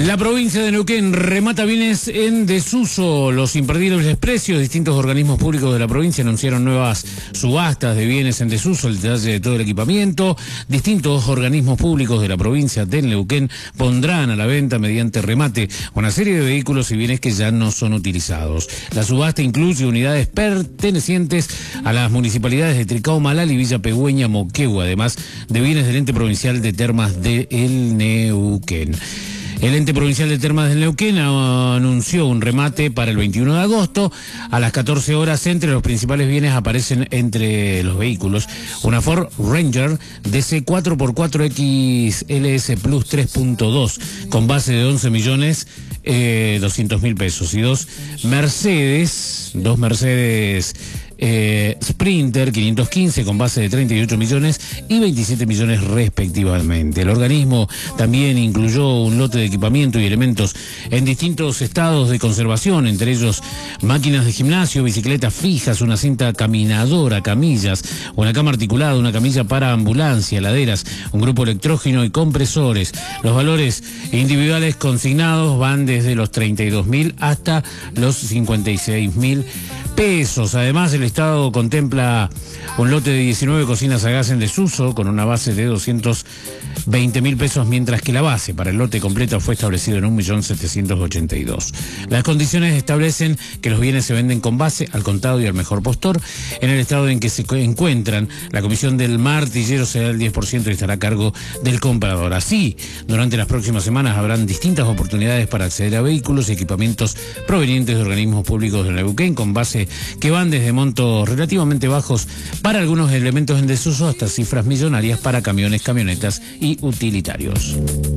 La provincia de Neuquén remata bienes en desuso. Los imperdibles precios. Distintos organismos públicos de la provincia anunciaron nuevas subastas de bienes en desuso. El detalle de todo el equipamiento. Distintos organismos públicos de la provincia de Neuquén pondrán a la venta mediante remate una serie de vehículos y bienes que ya no son utilizados. La subasta incluye unidades pertenecientes a las municipalidades de Tricao, Malal y Villa Pegüeña, Moquegua, además de bienes del ente provincial de Termas de El Neuquén. El ente provincial de Termas del Neuquén anunció un remate para el 21 de agosto. A las 14 horas, entre los principales bienes aparecen entre los vehículos una Ford Ranger DC 4x4 XLS Plus 3.2 con base de 11.200.000 pesos y dos Mercedes Sprinter 515 con base de 38 millones y 27 millones respectivamente. El organismo también incluyó un lote de equipamiento y elementos en distintos estados de conservación, entre ellos máquinas de gimnasio, bicicletas fijas, una cinta caminadora, camillas, una cama articulada, una camilla para ambulancia, heladeras, un grupo electrógeno y compresores. Los valores individuales consignados van desde los 32.000 hasta los 56.000 pesos. Además, el Estado contempla un lote de 19 cocinas a gas en desuso con una base de 220.000 pesos, mientras que la base para el lote completo fue establecido en 1.782.000. Las condiciones establecen que los bienes se venden con base al contado y al mejor postor. En el estado en que se encuentran, la comisión del martillero será el 10% y estará a cargo del comprador. Así, durante las próximas semanas habrán distintas oportunidades para acceder a vehículos y equipamientos provenientes de organismos públicos de Neuquén con base que van desde montos relativamente bajos para algunos elementos en desuso hasta cifras millonarias para camiones, camionetas y utilitarios.